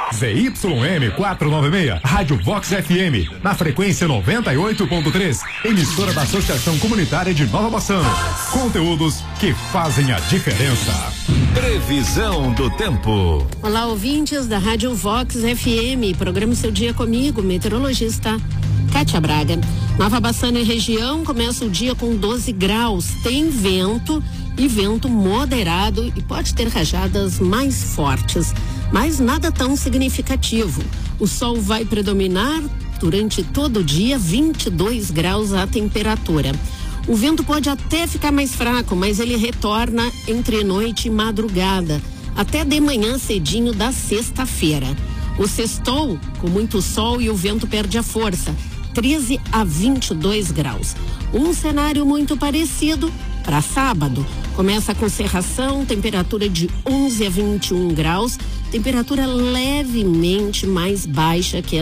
ZYM 496, Rádio Vox FM, na frequência 98.3, emissora da Associação Comunitária de Nova Bassano. Conteúdos que fazem a diferença. Previsão do tempo. Olá, ouvintes da Rádio Vox FM, programa Seu Dia comigo, meteorologista Kátia Braga. Nova Bassano e região começa o dia com 12 graus, tem vento e vento moderado e pode ter rajadas mais fortes, mas nada tão significativo. O sol vai predominar durante todo o dia, 22 graus a temperatura. O vento pode até ficar mais fraco, mas ele retorna entre noite e madrugada, até de manhã cedinho da sexta-feira. O sextou, com muito sol e o vento perde a força, 13 a 22 graus. Um cenário muito parecido para sábado. Começa com cerração, temperatura de 11 a 21 graus, temperatura levemente mais baixa que